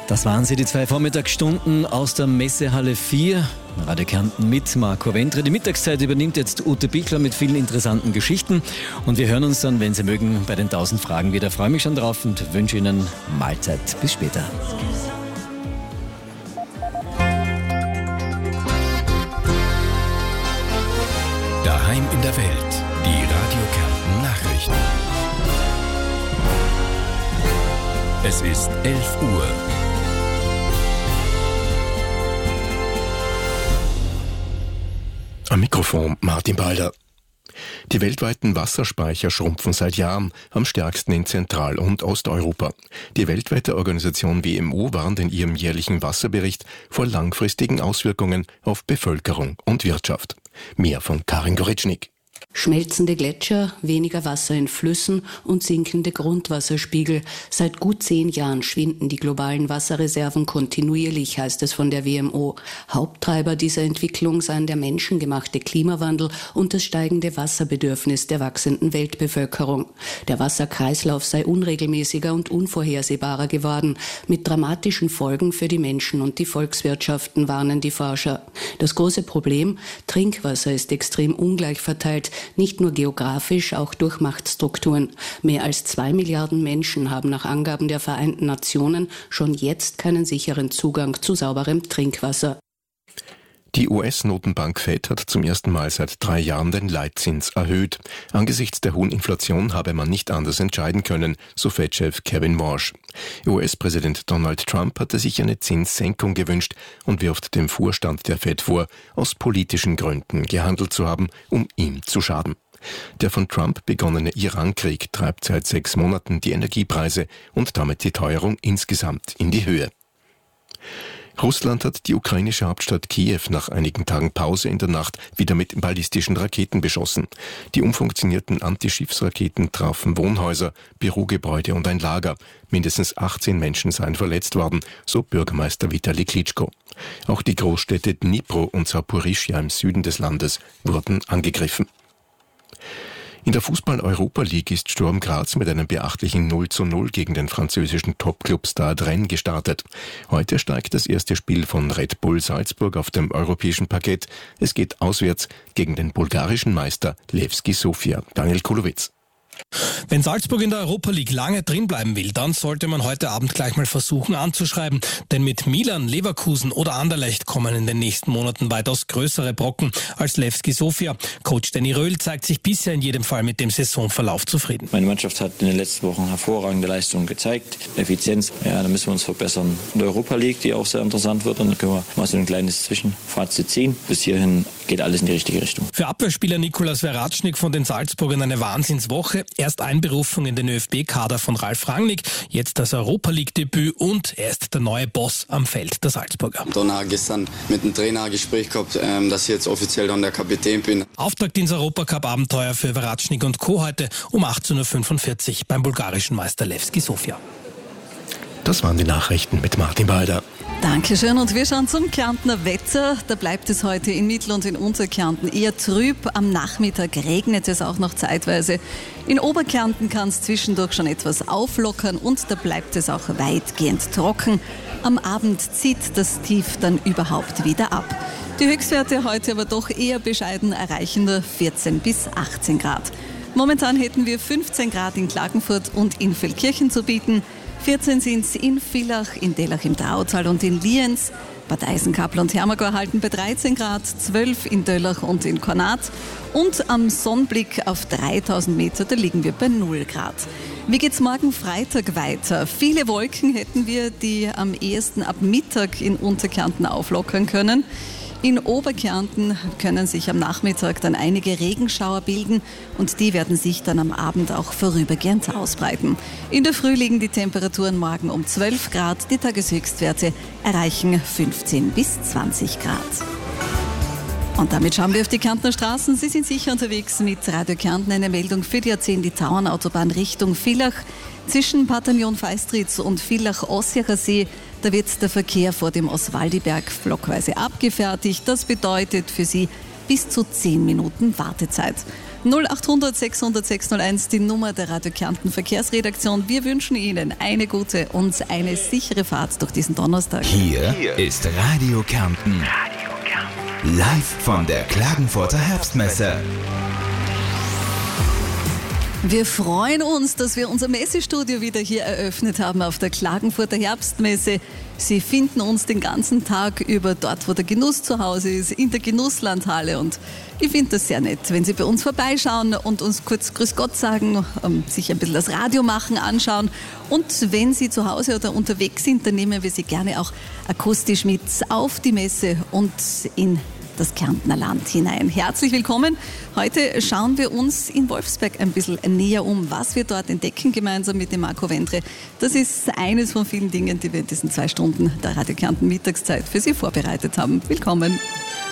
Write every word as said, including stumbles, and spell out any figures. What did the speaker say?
Das waren sie, die zwei Vormittagsstunden aus der Messehalle vier. Radio Kärnten mit Marco Wentre. Die Mittagszeit übernimmt jetzt Ute Bichler mit vielen interessanten Geschichten. Und wir hören uns dann, wenn Sie mögen, bei den tausend Fragen wieder. Ich freue mich schon drauf und wünsche Ihnen Mahlzeit. Bis später. Daheim in der Welt. Die Radio Kärnten Nachrichten. Es ist elf Uhr. Am Mikrofon Martin Balder. Die weltweiten Wasserspeicher schrumpfen seit Jahren, am stärksten in Zentral- und Osteuropa. Die weltweite Organisation W M O warnt in ihrem jährlichen Wasserbericht vor langfristigen Auswirkungen auf Bevölkerung und Wirtschaft. Mehr von Karin Goretschnik. Schmelzende Gletscher, weniger Wasser in Flüssen und sinkende Grundwasserspiegel. Seit gut zehn Jahren schwinden die globalen Wasserreserven kontinuierlich, heißt es von der W M O. Haupttreiber dieser Entwicklung seien der menschengemachte Klimawandel und das steigende Wasserbedürfnis der wachsenden Weltbevölkerung. Der Wasserkreislauf sei unregelmäßiger und unvorhersehbarer geworden, mit dramatischen Folgen für die Menschen und die Volkswirtschaften, warnen die Forscher. Das große Problem: Trinkwasser ist extrem ungleich verteilt. Nicht nur geografisch, auch durch Machtstrukturen. Mehr als zwei Milliarden Menschen haben nach Angaben der Vereinten Nationen schon jetzt keinen sicheren Zugang zu sauberem Trinkwasser. Die U S-Notenbank Fed hat zum ersten Mal seit drei Jahren den Leitzins erhöht. Angesichts der hohen Inflation habe man nicht anders entscheiden können, so Fed-Chef Kevin Warsh. U S-Präsident Donald Trump hatte sich eine Zinssenkung gewünscht und wirft dem Vorstand der Fed vor, aus politischen Gründen gehandelt zu haben, um ihm zu schaden. Der von Trump begonnene Iran-Krieg treibt seit sechs Monaten die Energiepreise und damit die Teuerung insgesamt in die Höhe. Russland hat die ukrainische Hauptstadt Kiew nach einigen Tagen Pause in der Nacht wieder mit ballistischen Raketen beschossen. Die umfunktionierten Antischiffsraketen trafen Wohnhäuser, Bürogebäude und ein Lager. Mindestens achtzehn Menschen seien verletzt worden, so Bürgermeister Vitali Klitschko. Auch die Großstädte Dnipro und Saporischschja im Süden des Landes wurden angegriffen. In der Fußball-Europa League ist Sturm Graz mit einem beachtlichen null zu null gegen den französischen Topclub Stade Rennes gestartet. Heute steigt das erste Spiel von Red Bull Salzburg auf dem europäischen Parkett. Es geht auswärts gegen den bulgarischen Meister Levski Sofia. Daniel Kulowitz. Wenn Salzburg in der Europa League lange drin bleiben will, dann sollte man heute Abend gleich mal versuchen anzuschreiben. Denn mit Milan, Leverkusen oder Anderlecht kommen in den nächsten Monaten weitaus größere Brocken als Levski Sofia. Coach Danny Röhl zeigt sich bisher in jedem Fall mit dem Saisonverlauf zufrieden. Meine Mannschaft hat in den letzten Wochen hervorragende Leistungen gezeigt. Effizienz, ja, da müssen wir uns verbessern. In der Europa League, die auch sehr interessant wird, und dann können wir mal so ein kleines Zwischenfazit ziehen. Bis hierhin geht alles in die richtige Richtung. Für Abwehrspieler Nikolas Veratschnik von den Salzburgern eine Wahnsinnswoche. Erst Einberufung in den ÖFB-Kader von Ralf Rangnick, jetzt das Europa-League-Debüt und er ist der neue Boss am Feld der Salzburger. Donner gestern mit dem Trainer ein Gespräch gehabt, dass ich jetzt offiziell dann der Kapitän bin. Auftakt ins Europacup-Abenteuer für Veratschnik und Co. heute um achtzehn Uhr fünfundvierzig beim bulgarischen Meister Levski Sofia. Das waren die Nachrichten mit Martin Balder. Dankeschön und wir schauen zum Kärntner Wetter. Da bleibt es heute in Mittel- und in Unterkärnten eher trüb. Am Nachmittag regnet es auch noch zeitweise. In Oberkärnten kann es zwischendurch schon etwas auflockern und da bleibt es auch weitgehend trocken. Am Abend zieht das Tief dann überhaupt wieder ab. Die Höchstwerte heute aber doch eher bescheiden, erreichen nur vierzehn bis achtzehn Grad. Momentan hätten wir fünfzehn Grad in Klagenfurt und in Feldkirchen zu bieten. vierzehn sind es in Villach, in Dellach im Drautal und in Lienz. Bad Eisenkapel und Hermagor halten bei dreizehn Grad, zwölf in Döllach und in Kornat. Und am Sonnenblick auf dreitausend Meter, da liegen wir bei null Grad. Wie geht's morgen Freitag weiter? Viele Wolken hätten wir, die am ehesten ab Mittag in Unterkärnten auflockern können. In Oberkärnten können sich am Nachmittag dann einige Regenschauer bilden und die werden sich dann am Abend auch vorübergehend ausbreiten. In der Früh liegen die Temperaturen morgen um zwölf Grad, die Tageshöchstwerte erreichen fünfzehn bis zwanzig Grad. Und damit schauen wir auf die Kärntner Straßen. Sie sind sicher unterwegs mit Radio Kärnten. Eine Meldung für die A zehn, die Tauernautobahn Richtung Villach. Zwischen Bataillon Feistritz und Villach-Ossiacher See, da wird der Verkehr vor dem Oswaldiberg blockweise abgefertigt. Das bedeutet für Sie bis zu zehn Minuten Wartezeit. null acht hundert sechshundert sechshunderteins, die Nummer der Radio Kärnten Verkehrsredaktion. Wir wünschen Ihnen eine gute und eine sichere Fahrt durch diesen Donnerstag. Hier, Hier ist Radio Kärnten. Radio Kärnten. Live von der Klagenfurter Herbstmesse. Wir freuen uns, dass wir unser Messestudio wieder hier eröffnet haben auf der Klagenfurter Herbstmesse. Sie finden uns den ganzen Tag über dort, wo der Genuss zu Hause ist, in der Genusslandhalle. Und ich finde das sehr nett, wenn Sie bei uns vorbeischauen und uns kurz Grüß Gott sagen, ähm, sich ein bisschen das Radio machen anschauen. Und wenn Sie zu Hause oder unterwegs sind, dann nehmen wir Sie gerne auch akustisch mit auf die Messe und in das Kärntner Land hinein. Herzlich willkommen. Heute schauen wir uns in Wolfsberg ein bisschen näher um, was wir dort entdecken, gemeinsam mit dem Marco Wentre. Das ist eines von vielen Dingen, die wir in diesen zwei Stunden der Radio Kärnten Mittagszeit für Sie vorbereitet haben. Willkommen.